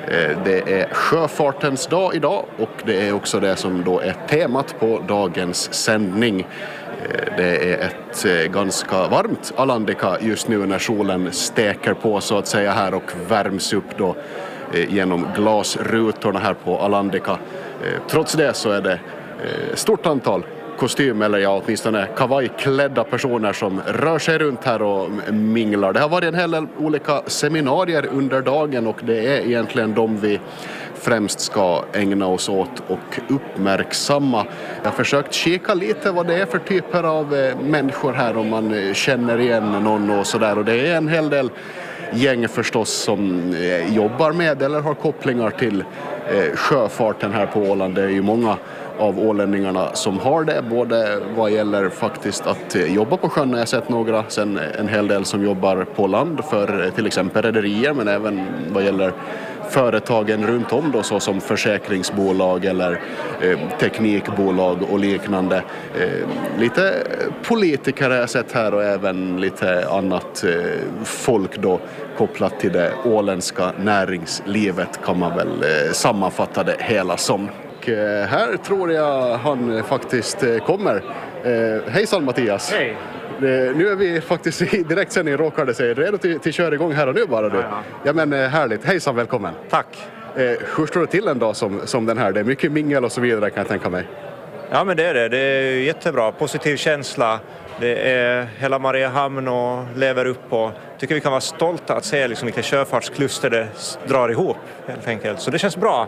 Det är sjöfartens dag idag och det är också det som då är temat på dagens sändning. Det är ett ganska varmt Alandica just nu när solen steker på så att säga här och värms upp då genom glasrutorna här på Alandica. Trots det så är det stort antal kostym eller åtminstone kavajklädda personer som rör sig runt här och minglar. Det har varit en hel del olika seminarier under dagen och det är egentligen de vi främst ska ägna oss åt och uppmärksamma. Jag har försökt kika lite vad det är för typer av människor här om man känner igen någon och sådär, och det är en hel del gäng förstås som jobbar med eller har kopplingar till sjöfarten här på Åland. Det är ju många av ålänningarna som har det, både vad gäller faktiskt att jobba på sjön. Jag har sett några, sen en hel del som jobbar på land för till exempel rederier, men även vad gäller företagen runt om då, så som försäkringsbolag eller teknikbolag och liknande. Lite politiker har jag sett här och även lite annat folk då kopplat till det åländska näringslivet kan man väl sammanfatta det hela som. Och här tror jag han faktiskt kommer. Hejsan Mattias! Hej! Nu är vi faktiskt i direktsändning, råkade sig redo till köra igång här och nu bara du. Ja men härligt, hejsan, välkommen! Tack! Hur står det till en dag som den här? Det är mycket mingel och så vidare kan jag tänka mig. Ja men det är det, det är jättebra, positiv känsla. Det är hela Mariehamn och lever upp och tycker vi kan vara stolta att se liksom vilka sjöfartskluster det drar ihop helt enkelt. Så det känns bra.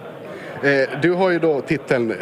Du har ju då titeln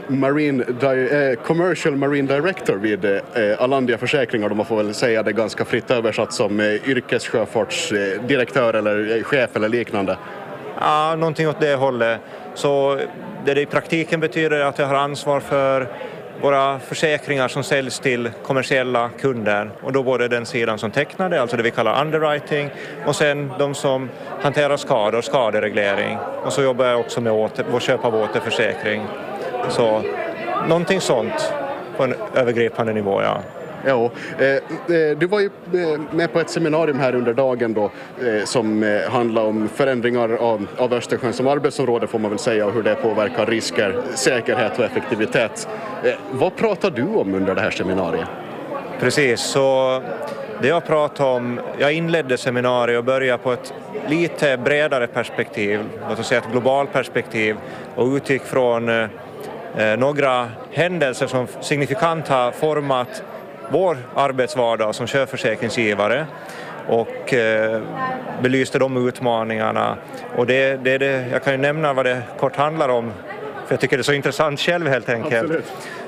Commercial Marine Director vid Alandia Försäkringar. Man får väl säga det ganska fritt översatt som yrkessjöfartsdirektör eller chef eller liknande. Ja, någonting åt det hållet. Så det i praktiken betyder att jag har ansvar för våra försäkringar som säljs till kommersiella kunder, och då både den sidan som tecknar det, alltså det vi kallar underwriting, och sen de som hanterar skador, skadereglering, och så jobbar jag också med köp av återförsäkring. Så någonting sånt på en övergripande nivå, ja. Ja, du var ju med på ett seminarium här under dagen då som handlar om förändringar av Östersjön som arbetsområde får man väl säga, och hur det påverkar risker, säkerhet och effektivitet. Vad pratar du om under det här seminariet? Precis, så det jag pratar om, jag inledde seminariet och började på ett lite bredare perspektiv, låt oss säga ett globalt perspektiv, och utgick från några händelser som signifikant har format vår arbetsvardag som sjöförsäkringsgivare och belyste de utmaningarna. Och jag kan ju nämna vad det kort handlar om, för jag tycker det är så intressant själv helt enkelt. Absolut.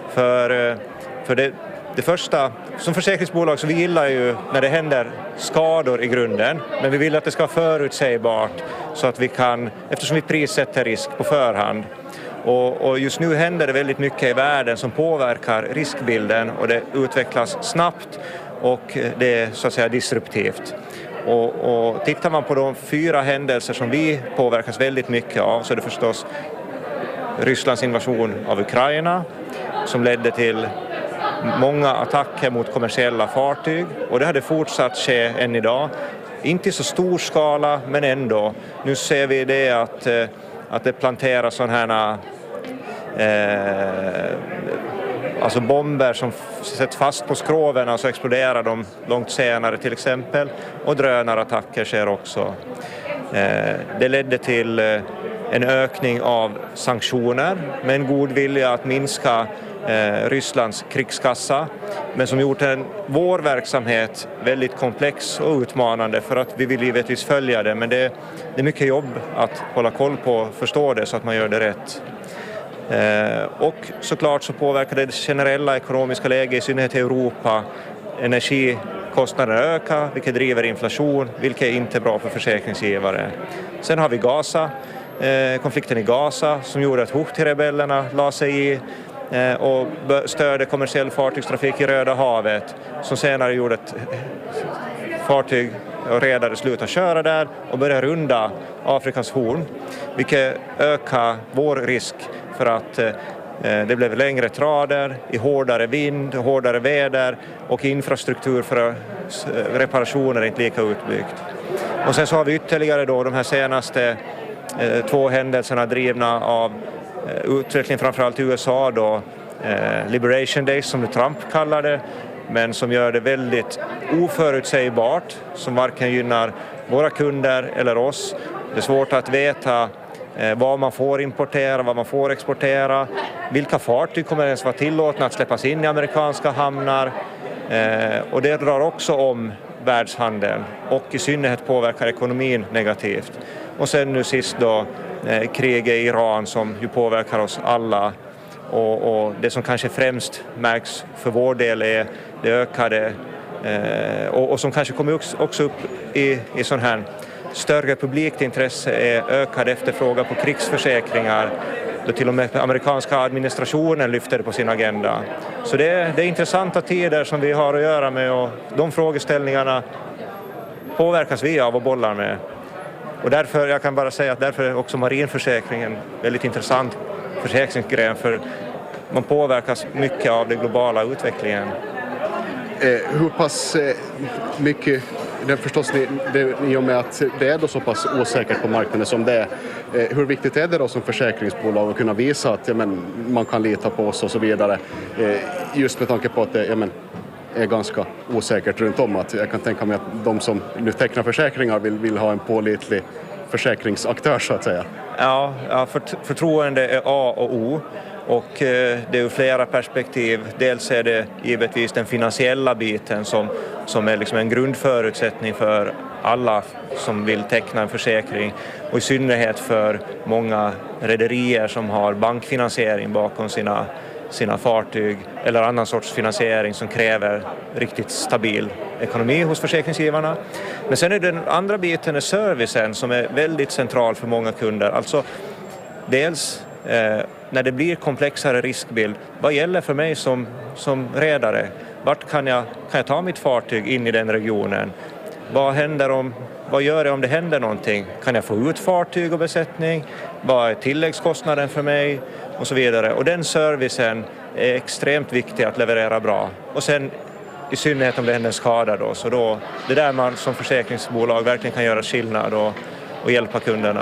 För det första, som försäkringsbolag så vi gillar ju när det händer skador i grunden, men vi vill att det ska vara förutsägbart så att vi kan, eftersom vi prissätter risk på förhand. Och just nu händer det väldigt mycket i världen som påverkar riskbilden, och det utvecklas snabbt och det är så att säga disruptivt. Och tittar man på de 4 händelser som vi påverkas väldigt mycket av, så är det förstås Rysslands invasion av Ukraina som ledde till många attacker mot kommersiella fartyg, och det hade fortsatt ske än idag. Inte i så stor skala, men ändå. Nu ser vi det att det planteras sådana här alltså bomber som sätts fast på skroven och så exploderar de långt senare till exempel, och drönarattacker sker också. Det ledde till en ökning av sanktioner med en god vilja att minska Rysslands krigskassa, men som gjort vår verksamhet väldigt komplex och utmanande, för att vi vill givetvis följa det, men det är mycket jobb att hålla koll på och förstå det så att man gör det rätt. Och såklart så påverkar det generella ekonomiska läget, i synnerhet i Europa. Energikostnaderna ökar, vilket driver inflation, vilket är inte bra för försäkringsgivare. Sen har vi Gaza, konflikten i Gaza som gjorde att Houthi-rebellerna la sig i och störde kommersiell fartygstrafik i Röda havet, som senare gjorde att fartyg och redare slutade köra där och började runda Afrikas horn, vilket ökar vår risk för att det blev längre trader, i hårdare vind, hårdare väder, och infrastruktur för reparationer är inte lika utbyggt. Och sen så har vi ytterligare då de här senaste två händelserna drivna av utveckling framförallt i USA då, Liberation Day som Trump kallar det, men som gör det väldigt oförutsägbart, som varken gynnar våra kunder eller oss. Det är svårt att veta vad man får importera, vad man får exportera, vilka fartyg kommer ens vara tillåtna att släppas in i amerikanska hamnar, och det drar också om världshandeln och i synnerhet påverkar ekonomin negativt. Och sen nu sist då kriget i Iran som ju påverkar oss alla, och det som kanske främst märks för vår del är det ökade och som kanske kommer också upp i sån här större publikt intresse är ökad efterfrågan på krigsförsäkringar, då till och med amerikanska administrationen lyfter det på sin agenda. Så det är intressanta tider som vi har att göra med, och de frågeställningarna påverkas vi av och bollar med. Och därför, jag kan bara säga att därför är också marinförsäkringen väldigt intressant försäkringsgren, för man påverkas mycket av den globala utvecklingen. Hur pass mycket, det förstås i och med att det är då så pass osäkert på marknaden som det är, hur viktigt är det då som försäkringsbolag att kunna visa att man kan lita på oss och så vidare, just med tanke på att det är ganska osäkert runt om, att jag kan tänka mig att de som nu tecknar försäkringar vill ha en pålitlig försäkringsaktör så att säga. Ja, förtroende är A och O. Och det är ur flera perspektiv. Dels är det givetvis den finansiella biten som är liksom en grundförutsättning för alla som vill teckna en försäkring. Och i synnerhet för många rederier som har bankfinansiering bakom sina fartyg eller annan sorts finansiering som kräver riktigt stabil ekonomi hos försäkringsgivarna. Men sen är den andra biten är servicen som är väldigt central för många kunder. Alltså dels när det blir komplexare riskbild, vad gäller för mig som redare? Vart kan jag ta mitt fartyg in i den regionen? Vad gör jag om det händer någonting? Kan jag få ut fartyg och besättning? Vad är tilläggskostnaden för mig? Och så vidare. Och den servicen är extremt viktig att leverera bra. Och sen i synnerhet om det händer en skada då. Så då, det är där man som försäkringsbolag verkligen kan göra skillnad och hjälpa kunderna.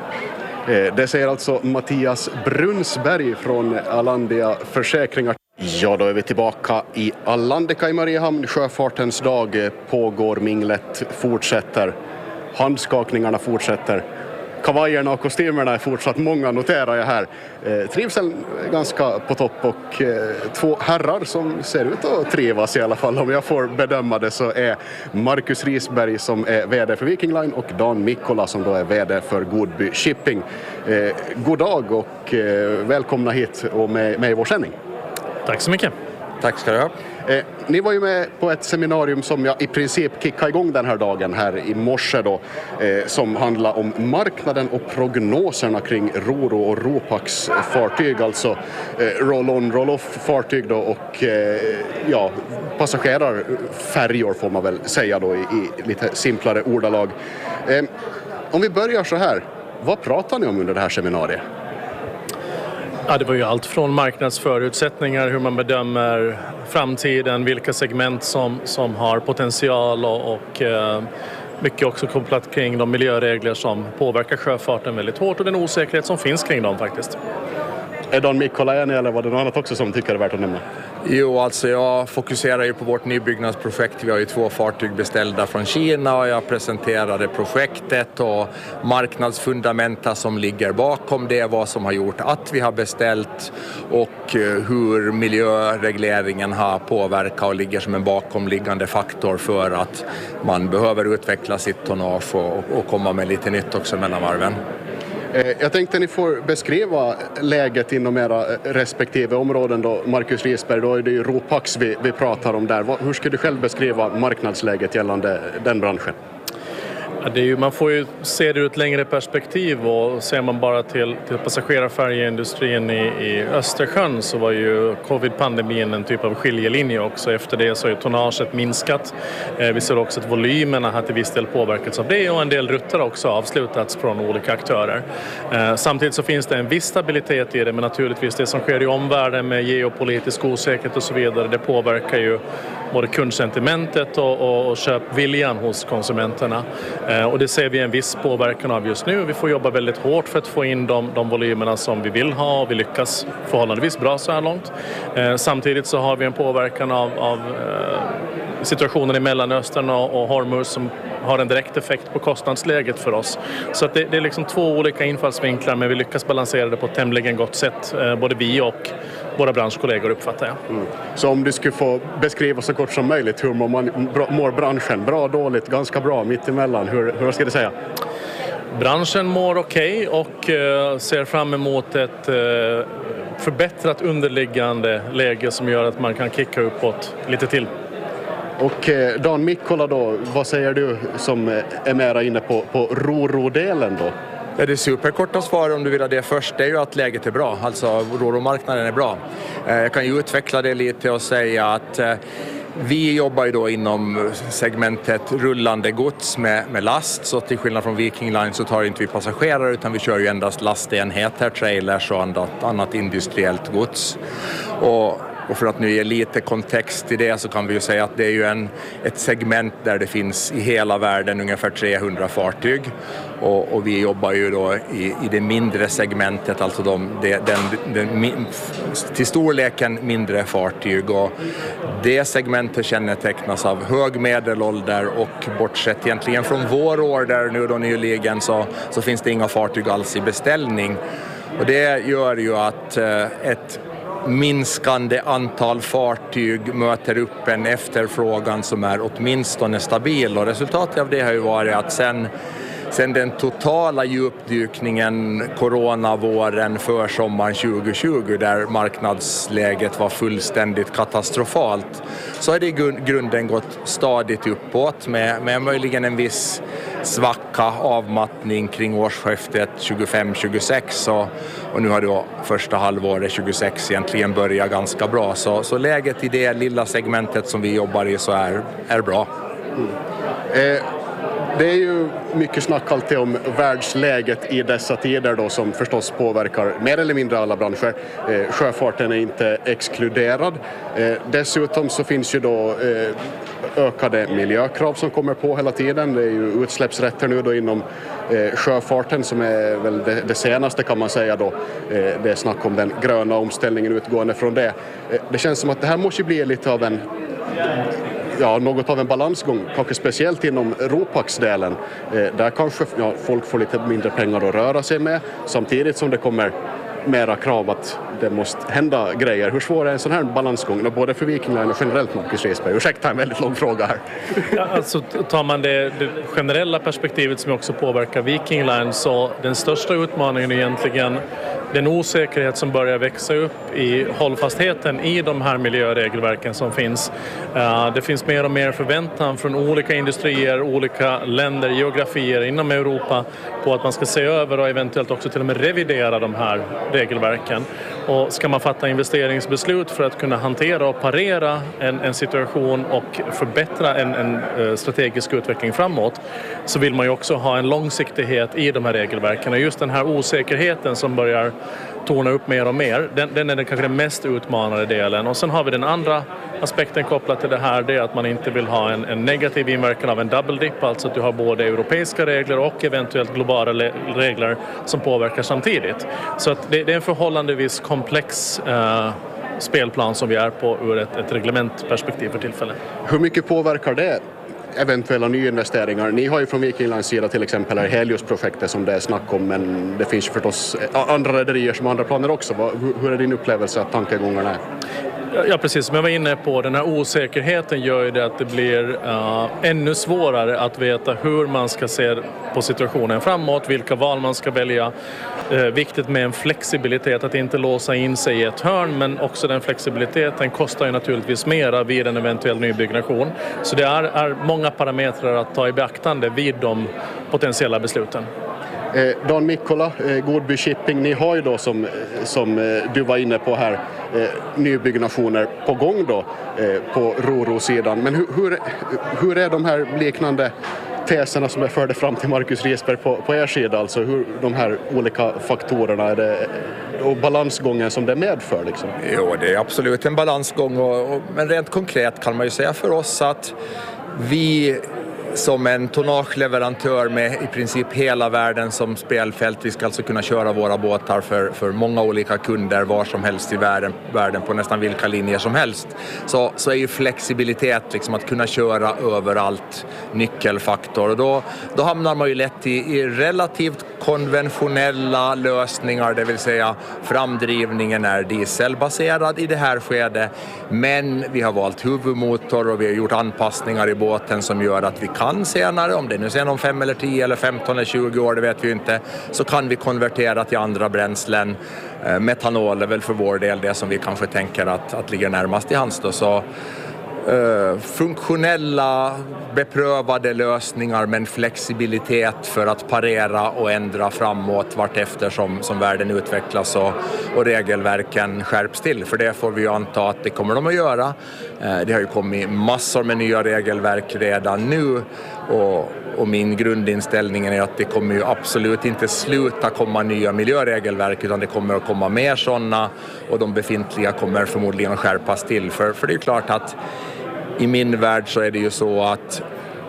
Det säger alltså Mattias Brunsberg från Allandia Försäkringar. Ja, då är vi tillbaka i Allandica i Mariehamn. Sjöfartens dag pågår, minglet fortsätter, handskakningarna fortsätter. Kavajerna och kostymerna är fortsatt många, noterar jag här. Trivseln är ganska på topp, och två herrar som ser ut att trivas i alla fall. Om jag får bedöma det så är Marcus Risberg som är vd för Viking Line och Dan Mikkola som då är vd för Godby Shipping. God dag och välkomna hit och med i vår sändning. Tack så mycket. Tack ska du ha. Ni var ju med på ett seminarium som jag i princip kickade igång den här dagen här i morse då, som handlar om marknaden och prognoserna kring Roro och Ropax fartyg, alltså roll-on, roll-off fartyg då, och passagerarfärjor får man väl säga då i lite simplare ordalag. Om vi börjar så här, vad pratar ni om under det här seminariet? Ja, det var ju allt från marknadsförutsättningar, hur man bedömer framtiden, vilka segment som har potential och mycket också kopplat kring de miljöregler som påverkar sjöfarten väldigt hårt och den osäkerhet som finns kring dem faktiskt. Är Dan Mikkola enig eller var det något annat också som tycker det är värt att nämna? Jo, alltså jag fokuserar ju på vårt nybyggnadsprojekt. Vi har ju 2 fartyg beställda från Kina och jag presenterade projektet och marknadsfundamenta som ligger bakom det, vad som har gjort att vi har beställt och hur miljöregleringen har påverkat och ligger som en bakomliggande faktor för att man behöver utveckla sitt tonnage och komma med lite nytt också mellan varven. Jag tänkte ni får beskriva läget inom era respektive områden då. Marcus Risberg, då är det ju Ropax vi pratar om där. Hur skulle du själv beskriva marknadsläget gällande den branschen? Ja, man får ju se det ur ett längre perspektiv, och ser man bara till passagerarfärjeindustrin i Östersjön så var ju covid-pandemin en typ av skiljelinje också. Efter det så är tonnaget minskat. Vi ser också att volymerna har till viss del påverkats av det, och en del rutter också avslutats från olika aktörer. Samtidigt så finns det en viss stabilitet i det, men naturligtvis det som sker i omvärlden med geopolitisk osäkerhet och så vidare, det påverkar ju både kundsentimentet och köpviljan hos konsumenterna. Och det ser vi en viss påverkan av just nu. Vi får jobba väldigt hårt för att få in de volymerna som vi vill ha och vi lyckas förhållandevis bra så här långt. Samtidigt så har vi en påverkan av situationen i Mellanöstern och Hormuz som har en direkt effekt på kostnadsläget för oss. Så att det är liksom två olika infallsvinklar, men vi lyckas balansera det på ett tämligen gott sätt. Både vi och våra branschkollegor, uppfattar jag. Så om du skulle få beskriva så kort som möjligt, hur mår branschen? Bra, dåligt, ganska bra, mittemellan? Hur ska du säga? Branschen mår okej och ser fram emot ett förbättrat underliggande läge som gör att man kan kicka uppåt lite till. Och Dan Mikkola då, vad säger du som är mera inne på RoRo-delen då? Ja, det superkorta svar om du vill ha det först, det är ju att läget är bra. Alltså RoRo-marknaden är bra. Jag kan ju utveckla det lite och säga att vi jobbar ju då inom segmentet rullande gods med last. Så till skillnad från Viking Line så tar inte vi passagerare utan vi kör ju endast lastenheter, trailers och annat industriellt gods. Och för att nu ge lite kontext till det så kan vi ju säga att det är ju ett segment där det finns i hela världen ungefär 300 fartyg. Och vi jobbar ju då i det mindre segmentet, alltså till storleken mindre fartyg. Och det segmentet kännetecknas av hög medelålder och bortsett egentligen från vår order nu då nyligen så finns det inga fartyg alls i beställning. Och det gör ju att ett minskande antal fartyg möter upp en efterfrågan som är åtminstone stabil, och resultatet av det har ju varit att sen den totala djupdykningen coronavåren för sommaren 2020 där marknadsläget var fullständigt katastrofalt, så har det i grunden gått stadigt uppåt med möjligen en viss svacka avmattning kring årsskiftet 25-26 och nu har då första halvåret 26 egentligen börjat ganska bra, så läget i det lilla segmentet som vi jobbar i så är bra. Det är ju mycket snack alltid om världsläget i dessa tider då, som förstås påverkar mer eller mindre alla branscher. Sjöfarten är inte exkluderad. Dessutom så finns ju då ökade miljökrav som kommer på hela tiden. Det är ju utsläppsrätter nu då inom sjöfarten som är väl det senaste, kan man säga då. Det är snack om den gröna omställningen utgående från det. Det känns som att det här måste bli lite av något av en balansgång, kanske speciellt inom Ropax-delen. Där kanske folk får lite mindre pengar att röra sig med, samtidigt som det kommer mera krav att det måste hända grejer. Hur svår är en sån här balansgång, både för Viking Line och generellt, Marcus Risberg? Ursäkta, en väldigt lång fråga här. Ja, alltså, tar man det generella perspektivet som också påverkar Viking Line, så den största utmaningen är egentligen den osäkerhet som börjar växa upp i hållfastheten i de här miljöregelverken som finns. Det finns mer och mer förväntan från olika industrier, olika länder, geografier inom Europa på att man ska se över och eventuellt också till och med revidera de här regelverken. Och ska man fatta investeringsbeslut för att kunna hantera och parera en situation och förbättra en strategisk utveckling framåt, så vill man ju också ha en långsiktighet i de här regelverken. Och just den här osäkerheten som börjar torna upp mer och mer, den är kanske den mest utmanande delen. Och sen har vi den andra aspekten kopplat till det här, det är att man inte vill ha en negativ inverkan av en double dip, alltså att du har både europeiska regler och eventuellt globala regler som påverkar samtidigt. Så att det är en förhållandevis komplex spelplan som vi är på ur ett reglementperspektiv för tillfället. Hur mycket påverkar det eventuella nyinvesteringar? Ni har ju från Viking Lines sida till exempel här Helios-projektet som det är snack om, men det finns ju förstås andra rederier som har andra planer också. Hur är din upplevelse att tankegångarna är? Ja, precis som jag var inne på, den här osäkerheten gör ju det att det blir ännu svårare att veta hur man ska se på situationen framåt, vilka val man ska välja. Viktigt med en flexibilitet, att inte låsa in sig i ett hörn, men också den flexibiliteten kostar ju naturligtvis mera vid en eventuell nybyggnation. Så det är många parametrar att ta i beaktande vid de potentiella besluten. Dan Mikkola, Godby Shipping, ni har ju då som du var inne på här nybyggnationer på gång då på RoRo-sidan. Men hur är de här liknande teserna som jag förde fram till Marcus Risberg på er sida? Alltså hur de här olika faktorerna är det, och balansgången som det medför liksom? Jo, det är absolut en balansgång men rent konkret kan man ju säga för oss att vi som en tonnageleverantör med i princip hela världen som spelfält. Vi ska alltså kunna köra våra båtar för många olika kunder var som helst i världen på nästan vilka linjer som helst. Så är ju flexibilitet, liksom att kunna köra överallt, nyckelfaktor. Och då hamnar man ju lätt i relativt konventionella lösningar, det vill säga framdrivningen är dieselbaserad i det här skedet, men vi har valt huvudmotor och vi har gjort anpassningar i båten som gör att vi kan senare, om det nu sen om 5 eller 10 eller 15 eller 20 år, det vet vi inte, så kan vi konvertera till andra bränslen. Metanol är väl för vår del det som vi kanske tänker att ligger närmast i hands då. Så funktionella, beprövade lösningar men flexibilitet för att parera och ändra framåt vartefter som världen utvecklas och regelverken skärps till. För det får vi ju anta att det kommer de att göra. Det har ju kommit massor med nya regelverk redan nu och min grundinställning är att det kommer ju absolut inte sluta komma nya miljöregelverk, utan det kommer att komma mer sådana och de befintliga kommer förmodligen att skärpas till. För det är klart att i min värld så är det ju så att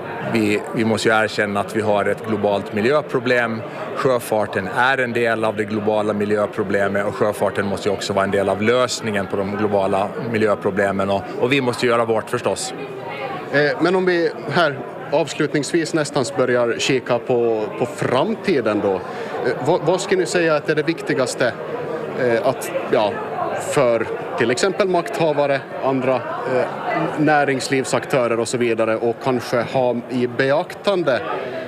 vi måste ju erkänna att vi har ett globalt miljöproblem. Sjöfarten är en del av det globala miljöproblemet och sjöfarten måste ju också vara en del av lösningen på de globala miljöproblemen och vi måste göra vårt förstås. Men om vi här avslutningsvis nästan börjar kika på framtiden då. Vad ska ni säga att är det viktigaste att för till exempel makthavare, andra näringslivsaktörer och så vidare och kanske ha i beaktande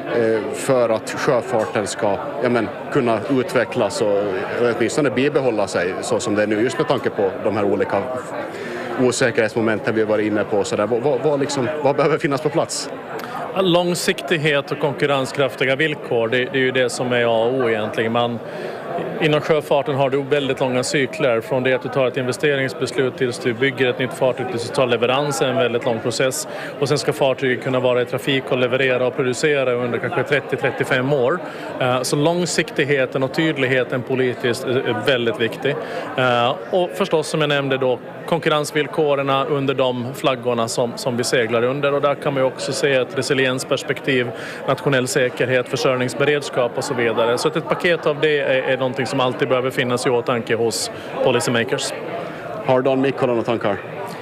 för att sjöfarten ska kunna utvecklas och åtminstone bibehålla sig så som det är nu, just med tanke på de här olika osäkerhetsmomenten vi var inne på. Så där. Vad behöver finnas på plats? Långsiktighet och konkurrenskraftiga villkor, det är ju det som är A och O egentligen. Inom sjöfarten har du väldigt långa cykler. Från det att du tar ett investeringsbeslut tills du bygger ett nytt fartyg tills du tar leverans, en väldigt lång process. Och sen ska fartyget kunna vara i trafik och leverera och producera under kanske 30-35 år. Så långsiktigheten och tydligheten politiskt är väldigt viktig. Och förstås som jag nämnde då konkurrensvillkoren under de flaggorna som vi seglar under. Och där kan man ju också se ett resiliensperspektiv, nationell säkerhet, försörjningsberedskap och så vidare. Så ett paket av det är någonting som alltid behöver finnas i åtanke hos policymakers. Har Dan Mikkola några tankar?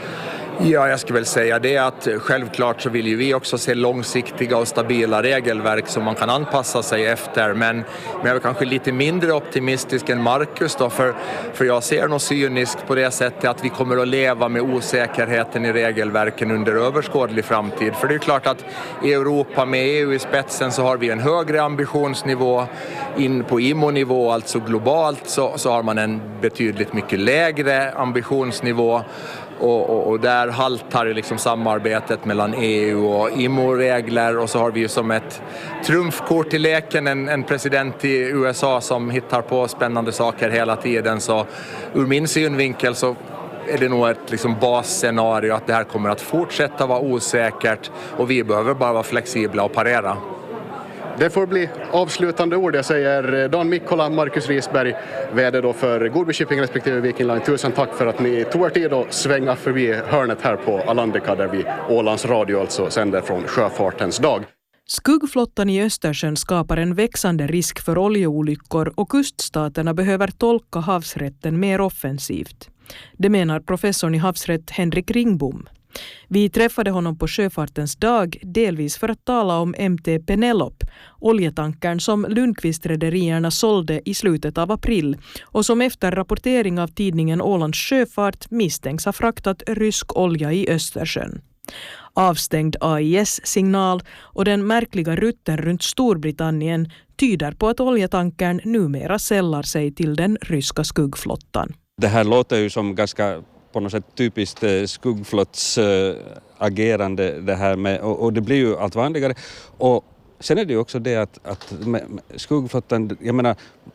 Ja, jag skulle väl säga det att självklart så vill ju vi också se långsiktiga och stabila regelverk som man kan anpassa sig efter, men jag är kanske lite mindre optimistisk än Marcus då, för jag ser nog cyniskt på det sättet att vi kommer att leva med osäkerheten i regelverken under överskådlig framtid. För det är klart att i Europa med EU i spetsen så har vi en högre ambitionsnivå, in på IMO-nivå, alltså globalt så har man en betydligt mycket lägre ambitionsnivå. Och där haltar ju liksom samarbetet mellan EU och IMO-regler, och så har vi ju som ett trumfkort i leken en president i USA som hittar på spännande saker hela tiden. Så ur min synvinkel så är det nog ett liksom basscenario att det här kommer att fortsätta vara osäkert och vi behöver bara vara flexibla och parera. Det får bli avslutande ord. Jag säger Dan Mikkola, Marcus Risberg, vd då för Godby Shipping respektive Viking Line. Tusen tack för att ni tog er tid att svänga förbi hörnet här på Alandica där vi Ålands Radio alltså sänder från Sjöfartens dag. Skuggflottan i Östersjön skapar en växande risk för oljeolyckor och kuststaterna behöver tolka havsrätten mer offensivt. Det menar professorn i havsrätt Henrik Ringbom. Vi träffade honom på Sjöfartens dag, delvis för att tala om MT Penelope, oljetankern som Lundqvist-rederierna sålde i slutet av april och som efter rapportering av tidningen Ålands Sjöfart misstänks ha fraktat rysk olja i Östersjön. Avstängd AIS-signal och den märkliga rutten runt Storbritannien tyder på att oljetankern numera sällar sig till den ryska skuggflottan. Det här låter ju som ganska på något sätt typiskt skuggflotts agerande det här med, och det blir ju allt vanligare. Och sen är det ju också det att skuggflottan, jag menar,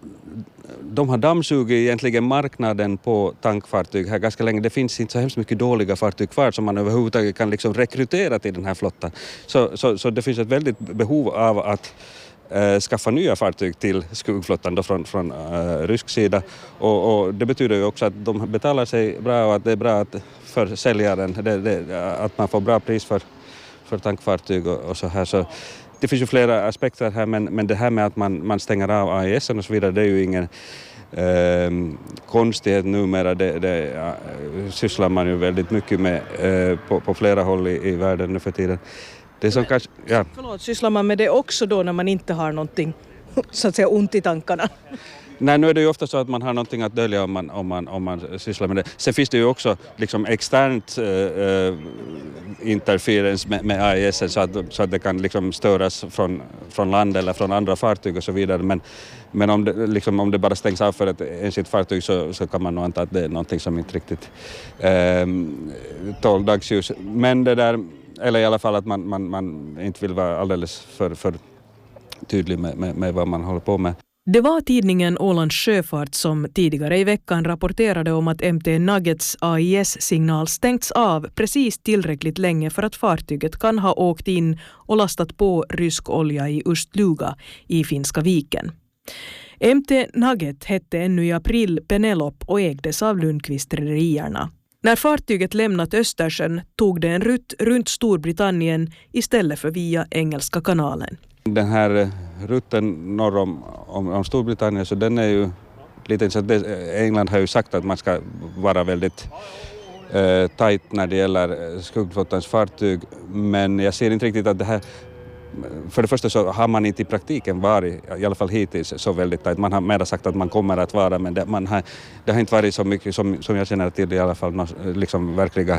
de har dammsugit egentligen marknaden på tankfartyg här ganska länge. Det finns inte så hemskt mycket dåliga fartyg kvar som man överhuvudtaget kan liksom rekrytera till den här flottan. Så det finns ett väldigt behov av att skaffa nya fartyg till skuggflottan då från rysk sida. Och det betyder ju också att de betalar sig bra och att det är bra att för säljaren att man får bra pris för för tankfartyg och så här. Så det finns ju flera aspekter här, men det här med att man stänger av AIS och så vidare, det är ju ingen konstighet numera. Det sysslar man ju väldigt mycket med på flera håll i världen nu för tiden. Det som kanske, ja. Förlåt, sysslar man med det också då när man inte har någonting så att säga ont i tankarna? Nej, nu är det ju ofta så att man har någonting att dölja om man sysslar med det. Sen finns det ju också liksom externt interferens med AIS så att det kan liksom störas från land eller från andra fartyg och så vidare. Men om det bara stängs av för ett enskilt fartyg så kan man nog anta att det är någonting som inte riktigt tål dagsljus. Men det där, eller i alla fall att man inte vill vara alldeles för tydlig med vad man håller på med. Det var tidningen Ålands Sjöfart som tidigare i veckan rapporterade om att MT Nuggets AIS-signal stängts av precis tillräckligt länge för att fartyget kan ha åkt in och lastat på rysk olja i Ust-Luga i Finska viken. MT Nugget hette ännu i april Penelope och ägdes av Lundqvist-rederierna. När fartyget lämnat Östersjön tog det en rutt runt Storbritannien istället för via Engelska kanalen. Den här rutten norr om Storbritannien, så den är ju lite så att England har ju sagt att man ska vara väldigt tajt när det gäller skuggflottans fartyg, men jag ser inte riktigt att det här, för det första så har man inte i praktiken varit, i alla fall hittills, så väldigt tajt. Man har mer sagt att man kommer att vara, men det har inte varit så mycket som jag känner till, i alla fall liksom verkliga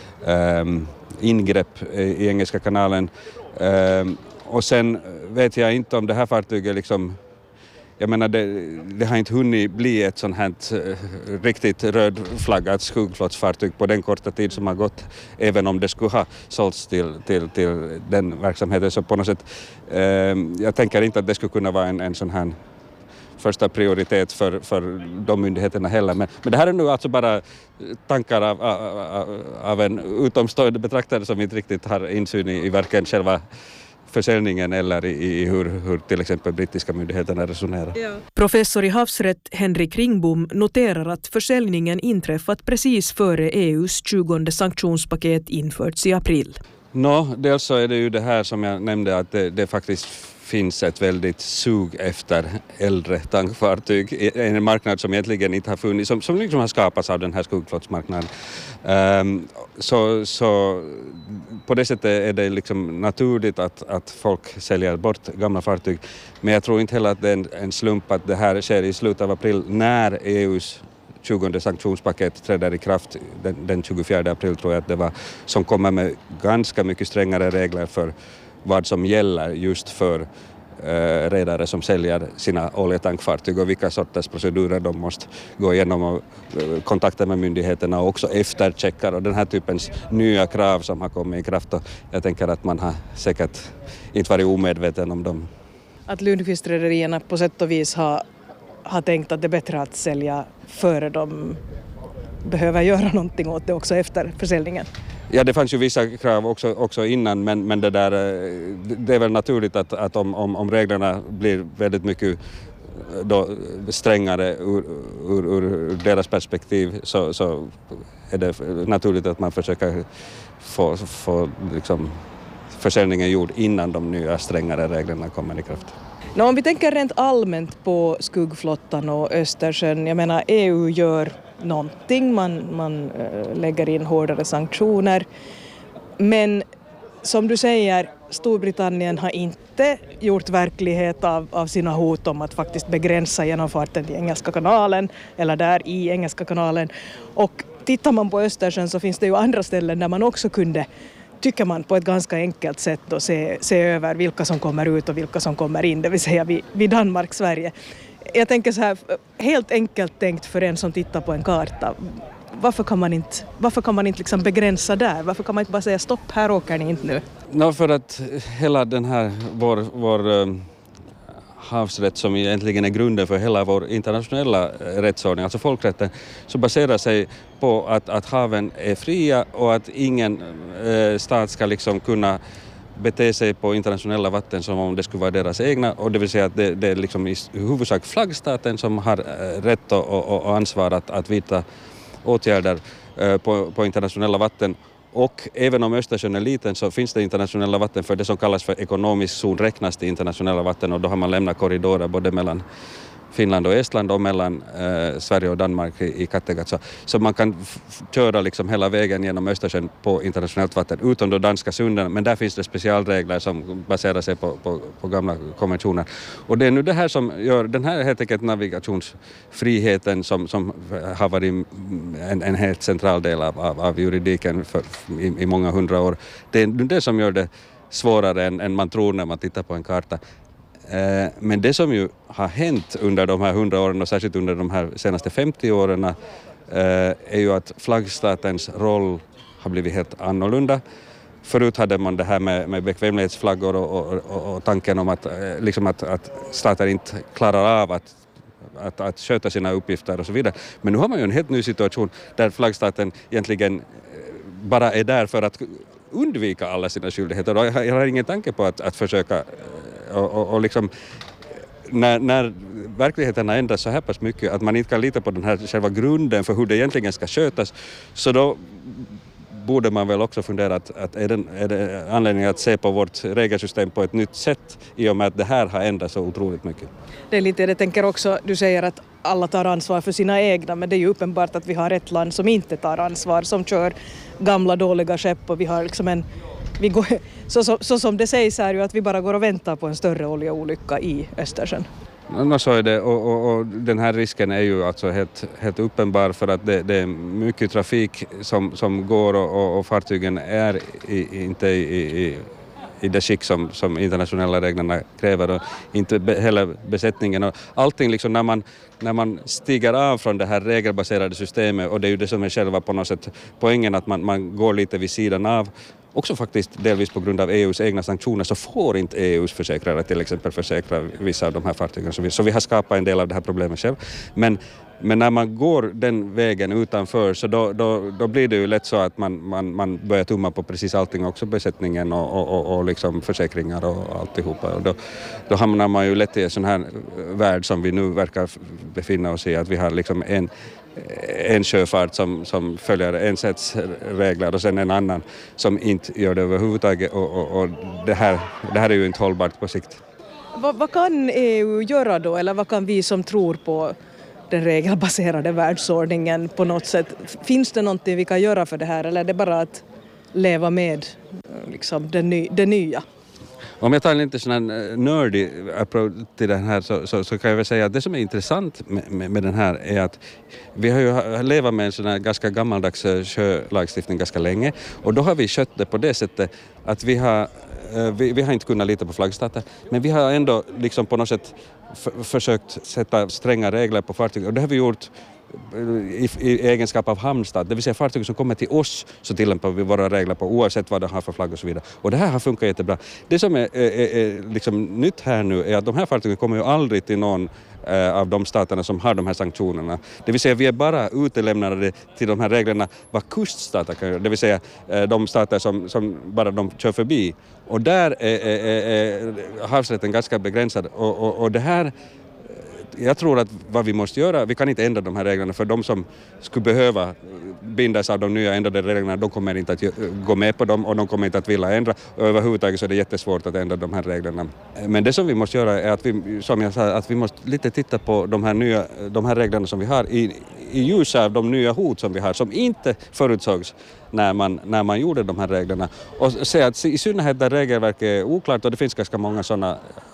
ingrepp i Engelska kanalen. Och sen vet jag inte om det här fartyget liksom, jag menar det har inte hunnit bli ett sånt här riktigt rödflaggat skuggflottsfartyg på den korta tid som har gått, även om det skulle ha sålts till den verksamheten. Så på något sätt, jag tänker inte att det skulle kunna vara en sån här första prioritet för de myndigheterna heller. Men det här är nu alltså bara tankar av en utomstående betraktare som inte riktigt har insyn i varken själva försäljningen eller i hur till exempel brittiska myndigheterna resonerar. Ja. Professor i havsrätt Henrik Ringbom noterar att försäljningen inträffat precis före EUs 20:e sanktionspaket införts i april. Dels så är det ju det här som jag nämnde, att det faktiskt finns ett väldigt sug efter äldre tankfartyg. En marknad som egentligen inte har funnits, som liksom har skapats av den här skuggflottsmarknaden. Så på det sättet är det liksom naturligt att folk säljer bort gamla fartyg. Men jag tror inte heller att det är en slump att det här sker i slutet av april när EUs 20:e sanktionspaket träder i kraft den 24 april, tror jag att det var, som kommer med ganska mycket strängare regler för vad som gäller just för redare som säljer sina oljetankfartyg och vilka sorters procedurer de måste gå igenom och kontakta med myndigheterna och också eftercheckar och den här typens nya krav som har kommit i kraft. Och jag tänker att man har säkert inte varit omedveten om dem. Att Lundqvist-rederierna på sätt och vis har tänkt att det är bättre att sälja före de behöver göra någonting åt det också efter försäljningen? Ja, det fanns ju vissa krav också innan, men det är väl naturligt att om reglerna blir väldigt mycket då strängare ur deras perspektiv så är det naturligt att man försöker få liksom försäljningen gjord innan de nya strängare reglerna kommer i kraft. Om vi tänker rent allmänt på skuggflottan och Östersjön, jag menar EU gör någonting, man lägger in hårdare sanktioner, men som du säger, Storbritannien har inte gjort verklighet av sina hot om att faktiskt begränsa genomfarten till Engelska kanalen eller där i Engelska kanalen, och tittar man på Östersjön så finns det ju andra ställen där man också kunde, tycker man, på ett ganska enkelt sätt då se över vilka som kommer ut och vilka som kommer in, det vill säga vid Danmark, Sverige. Jag tänker så här, helt enkelt tänkt för en som tittar på en karta, varför kan man inte liksom begränsa där? Varför kan man inte bara säga stopp, här åker ni inte nu? För att hela den här vår havsrätt, som egentligen är grunden för hela vår internationella rättsordning, alltså folkrätten, så baserar sig på att haven är fria och att ingen stat ska liksom kunna bete sig på internationella vatten som om det skulle vara deras egna, och det vill säga att det är liksom i huvudsak flaggstaten som har rätt och ansvar att vidta åtgärder på internationella vatten, Och även om Östersjön är liten så finns det internationella vatten för det som kallas för ekonomisk zon räknas till internationella vatten och då har man lämnat korridorer både mellan Finland och Estland och mellan Sverige och Danmark i Kattegatt. Så man kan köra liksom hela vägen genom Östersjön på internationellt vatten utom då danska sunden, men där finns det specialregler som baserar sig på gamla konventioner. Och det är nu det här som gör den här helt enkelt navigationsfriheten som har varit en helt central del av juridiken i många hundra år. Det är det som gör det svårare än man tror när man tittar på en karta. Men det som ju har hänt under de här 100 åren och särskilt under de här senaste 50 åren är ju att flaggstatens roll har blivit helt annorlunda. Förut hade man det här med bekvämlighetsflaggor och tanken om att stater inte klarar av att sköta sina uppgifter och så vidare. Men nu har man ju en helt ny situation där flaggstaten egentligen bara är där för att undvika alla sina skyldigheter. Jag har ingen tanke på att försöka och liksom när verkligheten har ändrats så här pass mycket att man inte kan lita på den här själva grunden för hur det egentligen ska skötas, så då borde man väl också fundera att är det anledning att se på vårt regelsystem på ett nytt sätt i och med att det här har ändrats så otroligt mycket. Det är lite det jag tänker också, du säger att alla tar ansvar för sina egna, men det är ju uppenbart att vi har ett land som inte tar ansvar, som kör gamla dåliga skepp och vi har liksom så som det sägs är ju att vi bara går och väntar på en större oljeolycka i Östersjön. Så är det och den här risken är ju alltså helt uppenbar för att det är mycket trafik som går och fartygen är inte i det skick som internationella reglerna kräver och inte heller besättningen och allting liksom när man stiger av från det här regelbaserade systemet och det är ju det som är själva på något sätt poängen att man går lite vid sidan av. Också faktiskt delvis på grund av EUs egna sanktioner så får inte EUs försäkrare till exempel försäkra vissa av de här fartygen. Så vi har skapat en del av det här problemet själv. Men när man går den vägen utanför så då blir det ju lätt så att man börjar tumma på precis allting, också besättningen och liksom försäkringar och alltihopa. Och då hamnar man ju lätt i en sån här värld som vi nu verkar befinna oss i, att vi har liksom en sjöfart som följer en sätts regler och sen en annan som inte gör det överhuvudtaget och det här är ju inte hållbart på sikt. Vad kan EU göra då, eller vad kan vi som tror på den regelbaserade världsordningen på något sätt? Finns det någonting vi kan göra för det här eller är det bara att leva med liksom, det nya? Om jag tar en lite sån här nördig approach till den här så kan jag väl säga att det som är intressant med den här är att vi har ju levat med en sån här ganska gammaldags sjölagstiftning ganska länge och då har vi skött det på det sättet att vi har inte kunnat lita på flaggstater men vi har ändå liksom på något sätt försökt sätta stränga regler på fartyg och det har vi gjort i egenskap av hamnstad, det vill säga fartyg som kommer till oss så tillämpar vi våra regler på oavsett vad de har för flagg och så vidare. Och det här har funkat jättebra. Det som är liksom nytt här nu är att de här fartygen kommer ju aldrig till någon av de staterna som har de här sanktionerna. Det vill säga vi är bara utelämnade till de här reglerna vad kuststater kan göra, det vill säga de stater som bara de kör förbi. Och där är havsrätten ganska begränsad och det här jag tror att vad vi måste göra, vi kan inte ändra de här reglerna för de som skulle behöva bindas av de nya ändrade reglerna, de kommer inte att gå med på dem och de kommer inte att vilja ändra och överhuvudtaget så är det jättesvårt att ändra de här reglerna. Men det som vi måste göra är att vi, som jag sa, att vi måste lite titta på de här reglerna som vi har i ljus av de nya hot som vi har som inte förutsågs när man gjorde de här reglerna och se att i synnerhet där regelverket är oklart och det finns ganska många sådana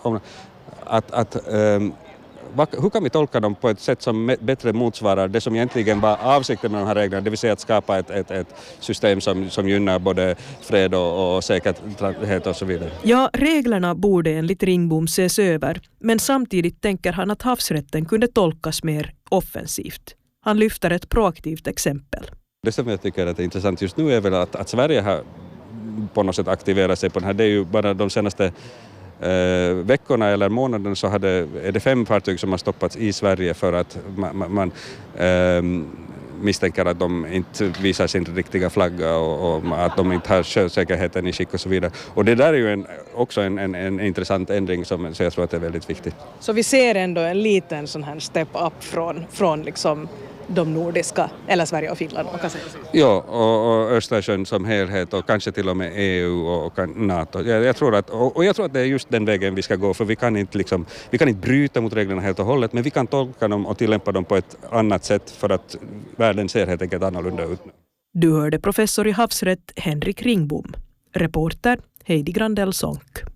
hur kan vi tolka dem på ett sätt som bättre motsvarar det som egentligen var avsikten med de här reglerna, det vill säga att skapa ett system som gynnar både fred och säkerhet och så vidare. Ja, reglerna borde enligt Ringbom ses över, men samtidigt tänker han att havsrätten kunde tolkas mer offensivt. Han lyfter ett proaktivt exempel. Det som jag tycker är intressant just nu är väl att Sverige har på något sätt aktiverat sig på den här. Det är ju bara de senaste veckorna eller månaden så är det 5 fartyg som har stoppats i Sverige för att man misstänker att de inte visar sin riktiga flagga och att de inte har sjösäkerheten i skick och så vidare. Och det där är ju också en intressant ändring så jag tror att det är väldigt viktigt. Så vi ser ändå en liten sån här step up från liksom de nordiska, eller Sverige och Finland man kan säga. Ja, och Östersjön som helhet och kanske till och med EU och NATO. Jag tror att det är just den vägen vi ska gå, för vi kan inte bryta mot reglerna helt och hållet, men vi kan tolka dem och tillämpa dem på ett annat sätt för att världen ser helt enkelt annorlunda ut. Du hörde professor i havsrätt Henrik Ringbom. Reporter Heidi Grandell Sonck.